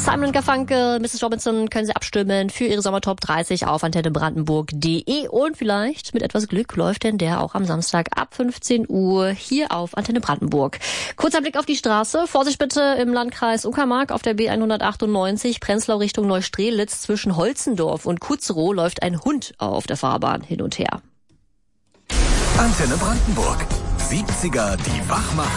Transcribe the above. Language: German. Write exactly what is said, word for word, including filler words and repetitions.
Simon & Garfunkel, Misses Robinson können Sie abstimmen für Ihre Sommertop dreißig auf antenne brandenburg punkt de und vielleicht mit etwas Glück läuft denn der auch am Samstag ab fünfzehn Uhr hier auf Antenne Brandenburg. Kurzer Blick auf die Straße. Vorsicht bitte im Landkreis Uckermark auf der B hundertachtundneunzig, Prenzlau Richtung Neustrelitz. Zwischen Holzendorf und Kutzerow läuft ein Hund auf der Fahrbahn hin und her. Antenne Brandenburg. siebziger, die Wachmacher.